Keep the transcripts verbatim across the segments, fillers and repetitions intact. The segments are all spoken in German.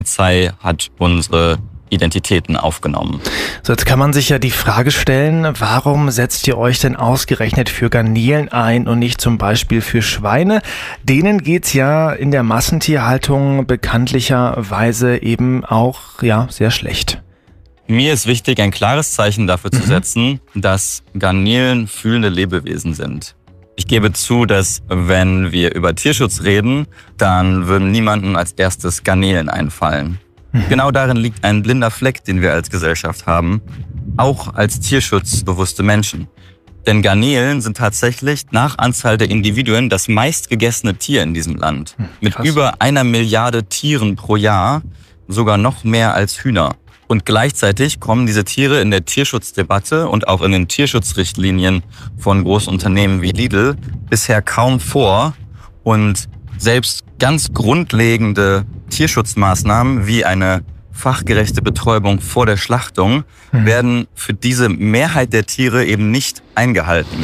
Polizei hat unsere Identitäten aufgenommen. So, jetzt kann man sich ja die Frage stellen, warum setzt ihr euch denn ausgerechnet für Garnelen ein und nicht zum Beispiel für Schweine? Denen geht's ja in der Massentierhaltung bekanntlicherweise eben auch ja sehr schlecht. Mir ist wichtig, ein klares Zeichen dafür zu setzen, mhm. dass Garnelen fühlende Lebewesen sind. Ich gebe zu, dass wenn wir über Tierschutz reden, dann würden niemandem als erstes Garnelen einfallen. Mhm. Genau darin liegt ein blinder Fleck, den wir als Gesellschaft haben, auch als tierschutzbewusste Menschen. Denn Garnelen sind tatsächlich nach Anzahl der Individuen das meistgegessene Tier in diesem Land. Mhm, mit über einer Milliarde Tieren pro Jahr, sogar noch mehr als Hühner. Und gleichzeitig kommen diese Tiere in der Tierschutzdebatte und auch in den Tierschutzrichtlinien von Großunternehmen wie Lidl bisher kaum vor. Und selbst ganz grundlegende Tierschutzmaßnahmen wie eine fachgerechte Betäubung vor der Schlachtung mhm. werden für diese Mehrheit der Tiere eben nicht eingehalten.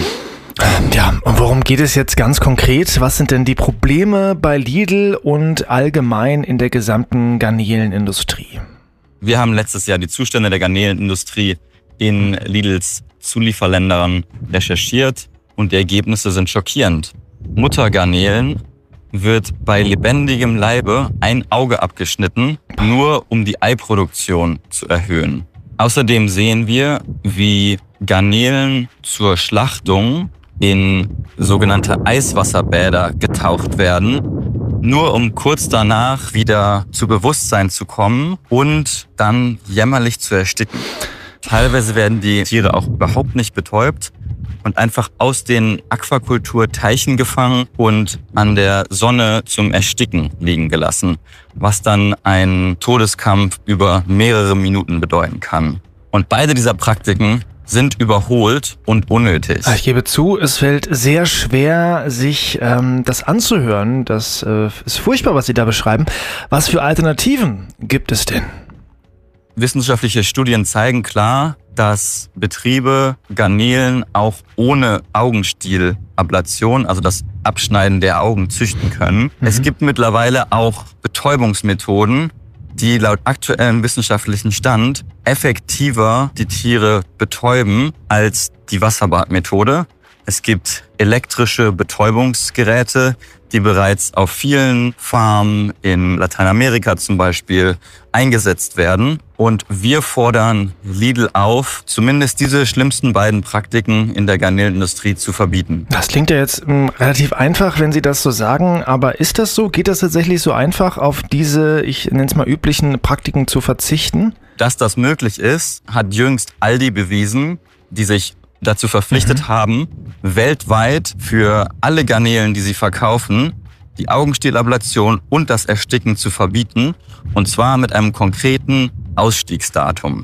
Ja, und worum geht es jetzt ganz konkret? Was sind denn die Probleme bei Lidl und allgemein in der gesamten Garnelenindustrie? Wir haben letztes Jahr die Zustände der Garnelenindustrie in Lidls Zulieferländern recherchiert und die Ergebnisse sind schockierend. Muttergarnelen wird bei lebendigem Leibe ein Auge abgeschnitten, nur um die Eiproduktion zu erhöhen. Außerdem sehen wir, wie Garnelen zur Schlachtung in sogenannte Eiswasserbäder getaucht werden, nur um kurz danach wieder zu Bewusstsein zu kommen und dann jämmerlich zu ersticken. Teilweise werden die Tiere auch überhaupt nicht betäubt und einfach aus den Aquakulturteichen gefangen und an der Sonne zum Ersticken liegen gelassen, was dann einen Todeskampf über mehrere Minuten bedeuten kann. Und beide dieser Praktiken sind überholt und unnötig. Ich gebe zu, es fällt sehr schwer, sich ähm, das anzuhören. Das äh, ist furchtbar, was Sie da beschreiben. Was für Alternativen gibt es denn? Wissenschaftliche Studien zeigen klar, dass Betriebe Garnelen auch ohne Augenstielablation, also das Abschneiden der Augen, züchten können. Mhm. Es gibt mittlerweile auch Betäubungsmethoden, die laut aktuellem wissenschaftlichen Stand effektiver die Tiere betäuben als die Wasserbadmethode. Es gibt elektrische Betäubungsgeräte, die bereits auf vielen Farmen in Lateinamerika zum Beispiel eingesetzt werden. Und wir fordern Lidl auf, zumindest diese schlimmsten beiden Praktiken in der Garnelenindustrie zu verbieten. Das klingt ja jetzt m, relativ einfach, wenn Sie das so sagen. Aber ist das so? Geht das tatsächlich so einfach, auf diese, ich nenne es mal, üblichen Praktiken zu verzichten? Dass das möglich ist, hat jüngst Aldi bewiesen, die sich dazu verpflichtet mhm. haben, weltweit für alle Garnelen, die sie verkaufen, die Augenstielablation und das Ersticken zu verbieten, und zwar mit einem konkreten Ausstiegsdatum.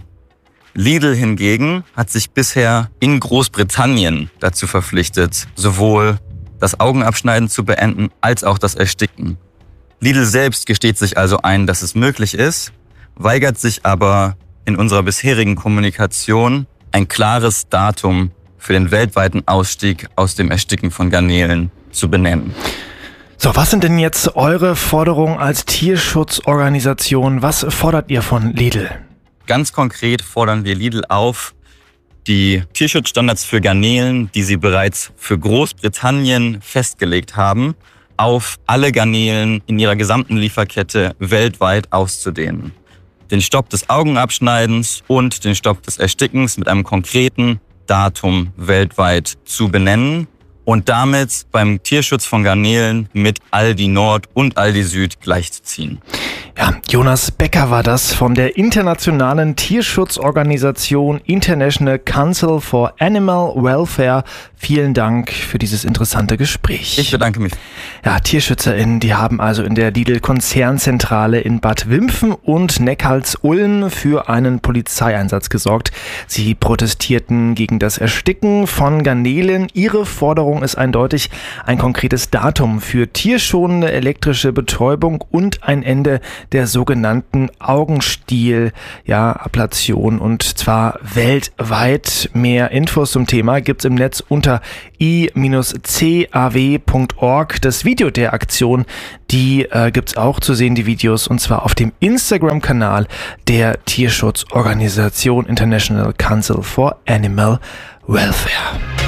Lidl hingegen hat sich bisher in Großbritannien dazu verpflichtet, sowohl das Augenabschneiden zu beenden, als auch das Ersticken. Lidl selbst gesteht sich also ein, dass es möglich ist, weigert sich aber in unserer bisherigen Kommunikation, ein klares Datum für den weltweiten Ausstieg aus dem Ersticken von Garnelen zu benennen. So, was sind denn jetzt eure Forderungen als Tierschutzorganisation? Was fordert ihr von Lidl? Ganz konkret fordern wir Lidl auf, die Tierschutzstandards für Garnelen, die sie bereits für Großbritannien festgelegt haben, auf alle Garnelen in ihrer gesamten Lieferkette weltweit auszudehnen. Den Stopp des Augenabschneidens und den Stopp des Erstickens mit einem konkreten Datum weltweit zu benennen und damit beim Tierschutz von Garnelen mit Aldi Nord und Aldi Süd gleichzuziehen. Ja, Jonas Becker war das von der internationalen Tierschutzorganisation International Council for Animal Welfare. Vielen Dank für dieses interessante Gespräch. Ich bedanke mich. Ja, TierschützerInnen, die haben also in der Lidl-Konzernzentrale in Bad Wimpfen und Neckarsulm für einen Polizeieinsatz gesorgt. Sie protestierten gegen das Ersticken von Garnelen. Ihre Forderung ist eindeutig: ein konkretes Datum für tierschonende elektrische Betäubung und ein Ende der sogenannten sogenannten Augenstiel, ja, Ablation, und zwar weltweit. Mehr Infos zum Thema gibt's im Netz unter i c a w punkt org. Das Video der Aktion, die äh, gibt's auch zu sehen, die Videos, und zwar auf dem Instagram-Kanal der Tierschutzorganisation International Council for Animal Welfare.